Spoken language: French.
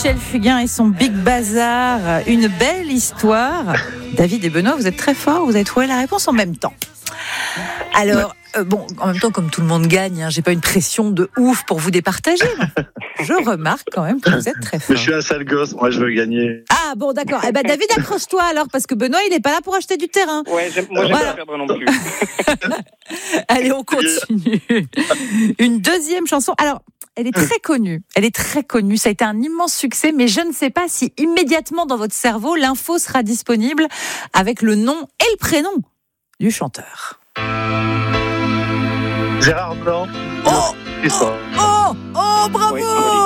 Michel Fugain et son Big Bazar, une belle histoire. David et Benoît, vous êtes très forts, vous avez trouvé la réponse en même temps. Alors, en même temps, comme tout le monde gagne, j'ai pas une pression de ouf pour vous départager. Je remarque quand même que vous êtes très fort. Mais je suis un sale gosse, moi je veux gagner. Ah bon, d'accord. David, accroche-toi alors, parce que Benoît, il n'est pas là pour acheter du terrain. Ouais, moi j'aime pas perdre non plus. Allez, on continue. Une deuxième chanson. Alors, elle est très connue. Ça a été un immense succès, mais je ne sais pas si immédiatement dans votre cerveau, l'info sera disponible avec le nom et le prénom du chanteur. Gérard Blanc. Oh, bravo! Oui,